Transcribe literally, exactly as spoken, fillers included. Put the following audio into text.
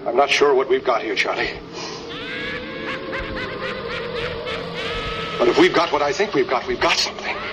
I'm not sure what we've got here, Charlie. But if we've got what I think we've got, we've got something.